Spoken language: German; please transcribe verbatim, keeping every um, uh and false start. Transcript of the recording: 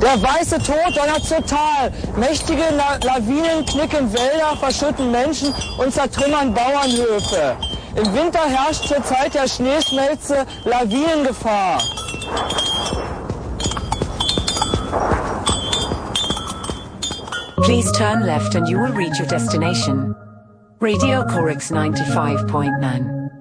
Der weiße Tod donnert zur Tal. Mächtige La Lawinen knicken Wälder, verschütten Menschen und zertrümmern Bauernhöfe. Im Winter herrscht zur Zeit der Schneeschmelze Lawinengefahr. Please turn left and you will reach your destination. Radio Corix ninety-five point nine.